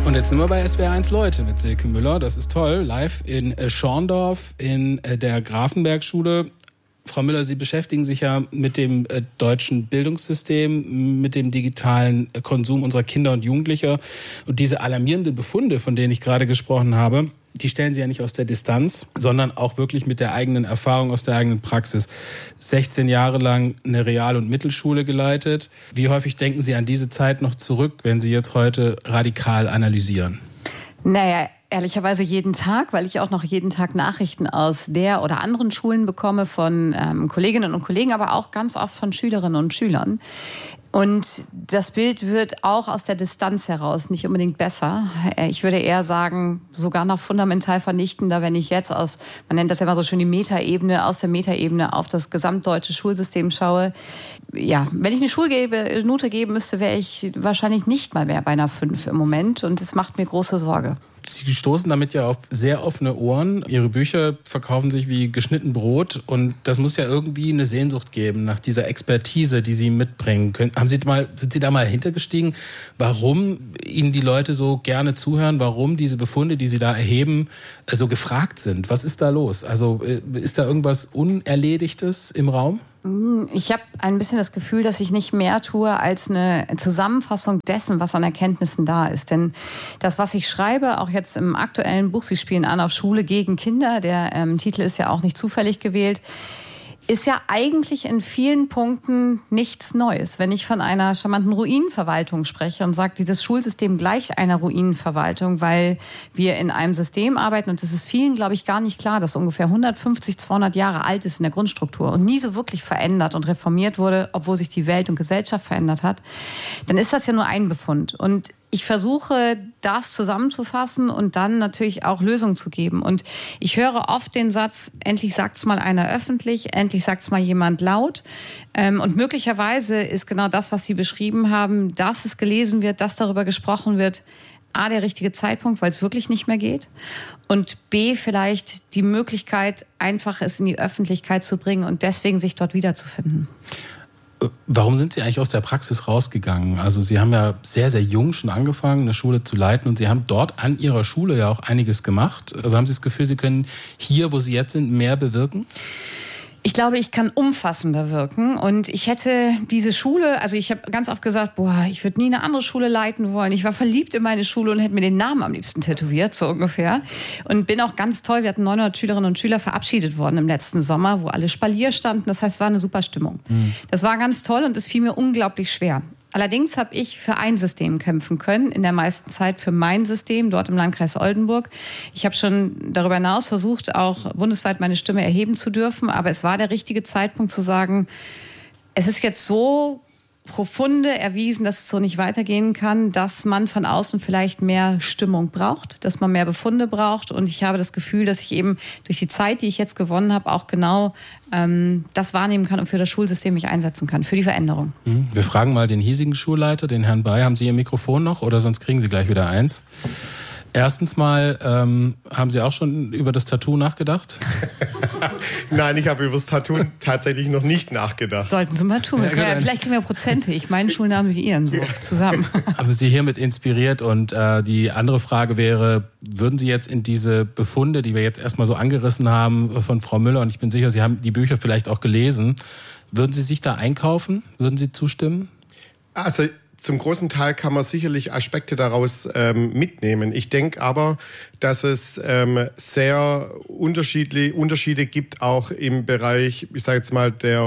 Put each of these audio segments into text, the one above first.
Und jetzt sind wir bei SWR1 Leute mit Silke Müller. Das ist toll. Live in Schorndorf in der Grafenberg-Schule. Frau Müller, Sie beschäftigen sich ja mit dem deutschen Bildungssystem, mit dem digitalen Konsum unserer Kinder und Jugendlicher. Und diese alarmierenden Befunde, von denen ich gerade gesprochen habe, die stellen Sie ja nicht aus der Distanz, sondern auch wirklich mit der eigenen Erfahrung, aus der eigenen Praxis. 16 Jahre lang eine Real- und Mittelschule geleitet. Wie häufig denken Sie an diese Zeit noch zurück, wenn Sie jetzt heute radikal analysieren? Naja, ehrlicherweise jeden Tag, weil ich auch noch jeden Tag Nachrichten aus der oder anderen Schulen bekomme von Kolleginnen und Kollegen, aber auch ganz oft von Schülerinnen und Schülern. Und das Bild wird auch aus der Distanz heraus nicht unbedingt besser. Ich würde eher sagen, sogar noch fundamental vernichtender, wenn ich jetzt man nennt das ja immer so schön die Metaebene, aus der Metaebene auf das gesamtdeutsche Schulsystem schaue. Ja, wenn ich eine Schulnote geben müsste, wäre ich wahrscheinlich nicht mal mehr bei einer 5 im Moment. Und es macht mir große Sorge. Sie stoßen damit ja auf sehr offene Ohren. Ihre Bücher verkaufen sich wie geschnitten Brot. Und das muss ja irgendwie eine Sehnsucht geben nach dieser Expertise, die Sie mitbringen können. Sind Sie da mal hintergestiegen, warum Ihnen die Leute so gerne zuhören? Warum diese Befunde, die Sie da erheben, so gefragt sind? Was ist da los? Also ist da irgendwas Unerledigtes im Raum? Ich habe ein bisschen das Gefühl, dass ich nicht mehr tue als eine Zusammenfassung dessen, was an Erkenntnissen da ist. Denn das, was ich schreibe, auch jetzt im aktuellen Buch, Sie spielen an auf Schule gegen Kinder, der Titel ist ja auch nicht zufällig gewählt, ist ja eigentlich in vielen Punkten nichts Neues. Wenn ich von einer charmanten Ruinenverwaltung spreche und sage, dieses Schulsystem gleicht einer Ruinenverwaltung, weil wir in einem System arbeiten und es ist vielen, glaube ich, gar nicht klar, dass ungefähr 150, 200 Jahre alt ist in der Grundstruktur und nie so wirklich verändert und reformiert wurde, obwohl sich die Welt und Gesellschaft verändert hat, dann ist das ja nur ein Befund. Und ich versuche, das zusammenzufassen und dann natürlich auch Lösungen zu geben. Und ich höre oft den Satz, endlich sagt's mal einer öffentlich, endlich sagt's mal jemand laut. Und möglicherweise ist genau das, was Sie beschrieben haben, dass es gelesen wird, dass darüber gesprochen wird, A, der richtige Zeitpunkt, weil es wirklich nicht mehr geht. Und B, vielleicht die Möglichkeit, einfach es in die Öffentlichkeit zu bringen und deswegen sich dort wiederzufinden. Warum sind Sie eigentlich aus der Praxis rausgegangen? Also Sie haben ja sehr, sehr jung schon angefangen, eine Schule zu leiten und Sie haben dort an Ihrer Schule ja auch einiges gemacht. Also haben Sie das Gefühl, Sie können hier, wo Sie jetzt sind, mehr bewirken? Ich glaube, ich kann umfassender wirken und ich hätte diese Schule, also ich habe ganz oft gesagt, ich würde nie eine andere Schule leiten wollen. Ich war verliebt in meine Schule und hätte mir den Namen am liebsten tätowiert, so ungefähr. Und bin auch ganz toll, wir hatten 900 Schülerinnen und Schüler verabschiedet worden im letzten Sommer, wo alle Spalier standen. Das heißt, es war eine super Stimmung. Das war ganz toll und es fiel mir unglaublich schwer. Allerdings habe ich für ein System kämpfen können, in der meisten Zeit für mein System, dort im Landkreis Oldenburg. Ich habe schon darüber hinaus versucht, auch bundesweit meine Stimme erheben zu dürfen, aber es war der richtige Zeitpunkt zu sagen, es ist jetzt so profunde erwiesen, dass es so nicht weitergehen kann, dass man von außen vielleicht mehr Stimmung braucht, dass man mehr Befunde braucht. Und ich habe das Gefühl, dass ich eben durch die Zeit, die ich jetzt gewonnen habe, auch genau das wahrnehmen kann und für das Schulsystem mich einsetzen kann, für die Veränderung. Wir fragen mal den hiesigen Schulleiter, den Herrn Bay. Haben Sie Ihr Mikrofon noch oder sonst kriegen Sie gleich wieder eins? Erstens mal, haben Sie auch schon über das Tattoo nachgedacht? Nein, ich habe über das Tattoo tatsächlich noch nicht nachgedacht. Sollten Sie mal tun. Ja, vielleicht kriegen wir Prozente. Ich meine, Schulen haben Sie Ihren so zusammen. Haben Sie hiermit inspiriert? Und die andere Frage wäre, würden Sie jetzt in diese Befunde, die wir jetzt erstmal so angerissen haben von Frau Müller, und ich bin sicher, Sie haben die Bücher vielleicht auch gelesen, würden Sie sich da einkaufen? Würden Sie zustimmen? Also zum großen Teil kann man sicherlich Aspekte daraus mitnehmen. Ich denke aber, dass es sehr Unterschiede gibt, auch im Bereich, ich sage jetzt mal, der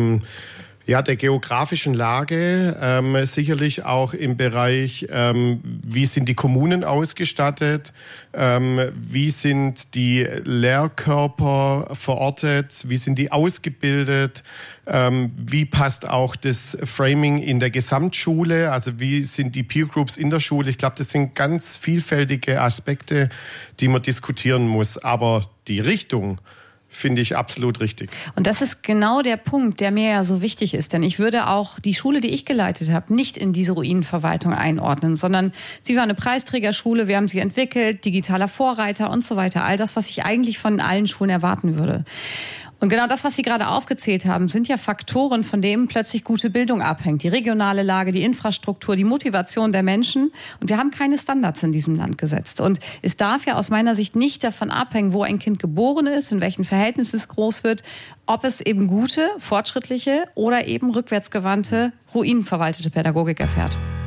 geografischen Lage, sicherlich auch im Bereich, wie sind die Kommunen ausgestattet, wie sind die Lehrkörper verortet, wie sind die ausgebildet, wie passt auch das Framing in der Gesamtschule, also wie sind die Peer Groups in der Schule. Ich glaube, das sind ganz vielfältige Aspekte, die man diskutieren muss, aber die Richtung finde ich absolut richtig. Und das ist genau der Punkt, der mir ja so wichtig ist. Denn ich würde auch die Schule, die ich geleitet habe, nicht in diese Ruinenverwaltung einordnen, sondern sie war eine Preisträgerschule, wir haben sie entwickelt, digitaler Vorreiter und so weiter. All das, was ich eigentlich von allen Schulen erwarten würde. Und genau das, was Sie gerade aufgezählt haben, sind ja Faktoren, von denen plötzlich gute Bildung abhängt. Die regionale Lage, die Infrastruktur, die Motivation der Menschen. Und wir haben keine Standards in diesem Land gesetzt. Und es darf ja aus meiner Sicht nicht davon abhängen, wo ein Kind geboren ist, in welchen Verhältnissen es groß wird, ob es eben gute, fortschrittliche oder eben rückwärtsgewandte, ruinenverwaltete Pädagogik erfährt.